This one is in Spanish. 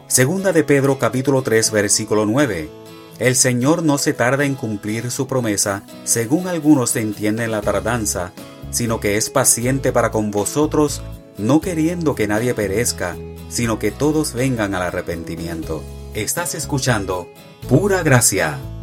Segunda de Pedro capítulo 3 versículo 9. El Señor no se tarda en cumplir su promesa, según algunos entienden la tardanza, sino que es paciente para con vosotros, no queriendo que nadie perezca, sino que todos vengan al arrepentimiento. Estás escuchando Pura Gracia.